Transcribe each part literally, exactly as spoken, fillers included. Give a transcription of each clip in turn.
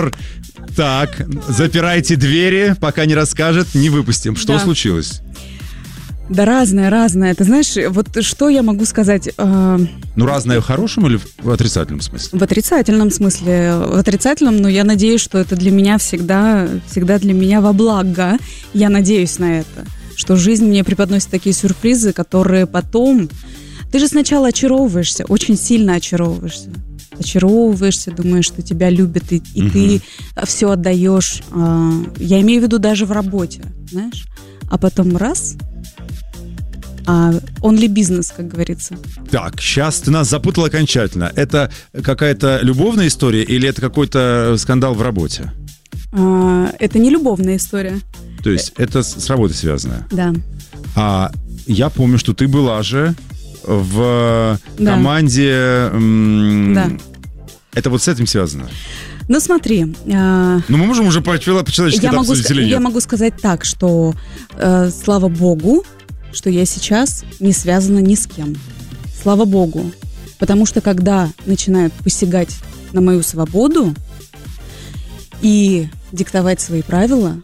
партнер. Так, запирайте двери, пока не расскажет, не выпустим. Что Да. случилось? Да разное, разное. Ты знаешь, вот что я могу сказать? э, Ну, разное в хорошем или в отрицательном смысле? В отрицательном смысле. В отрицательном, но я надеюсь, что это для меня всегда, всегда для меня во благо. Я надеюсь на это. Что жизнь мне преподносит такие сюрпризы, которые потом... Ты же сначала очаровываешься, очень сильно очаровываешься. Очаровываешься, думаешь, что тебя любят, и, и Мгм. ты все отдаешь. А, я имею в виду даже в работе, знаешь. А потом раз... А only бизнес, как говорится. Так, сейчас ты нас запутал окончательно. Это какая-то любовная история или это какой-то скандал в работе? А, это не любовная история. То есть это с с работой связано. Да. А я помню, что ты была же в Да. команде... м, Да. Это вот с этим связано? Ну смотри, а, Ну, мы можем уже по- по-человечески я, это могу, обсудить ска- или я нет? могу сказать так, что э, слава богу, что я сейчас не связана ни с кем. Слава богу. Потому что когда начинают посягать на мою свободу и диктовать свои правила,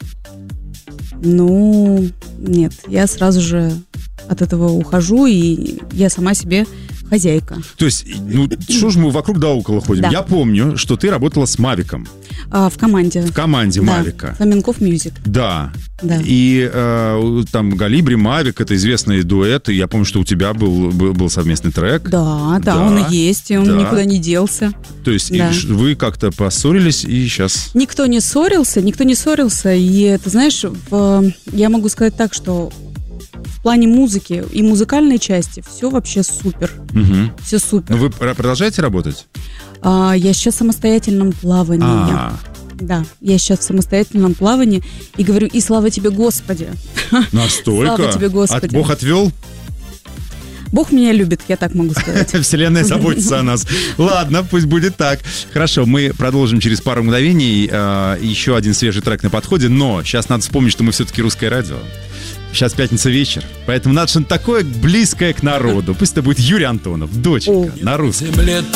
ну, нет, я сразу же от этого ухожу, и я сама себе хозяйка. То есть, ну, что ж мы вокруг да около ходим? Да. Я помню, что ты работала с Мавиком, А, в команде. в команде Да, Мавика. Фламенков Мьюзик. Да. Да. И э, там Галибри, Мавик, это известные дуэты. Я помню, что у тебя был, был, был совместный трек. Да, да, Да, он и есть, и он да. никуда не делся. То есть Да. и ш- вы как-то поссорились, и сейчас... Никто не ссорился, никто не ссорился. И ты знаешь, в- я могу сказать так, что в плане музыки и музыкальной части все вообще супер. Мгм. Все супер. Ну, вы пр- продолжаете работать? А, я сейчас в самостоятельном плавании. А, Да, я сейчас в самостоятельном плавании и говорю, и слава тебе, Господи. настолько? Слава тебе, Господи. От- Бог отвел? Бог меня любит, я так могу сказать. Вселенная заботится о нас. Ладно, пусть будет так. Хорошо, мы продолжим через пару мгновений. Э, Еще один свежий трек на подходе, но сейчас надо вспомнить, что мы все-таки русское радио. Сейчас пятница вечер, поэтому надо что-то такое близкое к народу. Пусть это будет Юрий Антонов, доченька, О. на русском. Семь лет